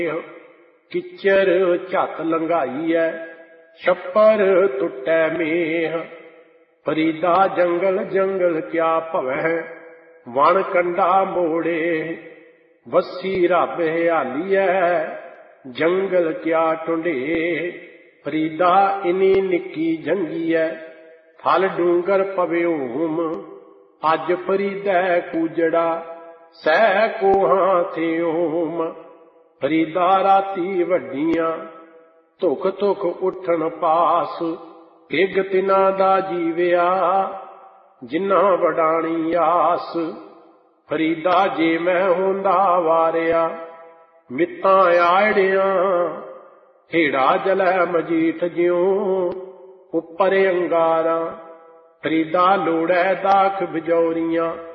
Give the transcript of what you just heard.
किच्चर झत लंघाई छप्पर टुटै मेह। फरीदा जंगल जंगल क्या भवै वण कंडा मोड़े। वसी रब हयाली जंगल क्या टुंडे। फरीदा इनी निक्की जंगी फल डूंगर पवे होम। अज फरीदा कूजड़ा सह कोहां थे ओम। फरीदा राती वड्डियां धुख धुख उठन पास। गिग तिना दा जीविया जिन्ना वडाणी आस। फरीदा जे मैं होंदा वारिया मित्तां आड़ियां। हेड़ा जलै मजीठ ज्यों उपर अंगारां। फरीदा लोड़ै दाख बिजौरियां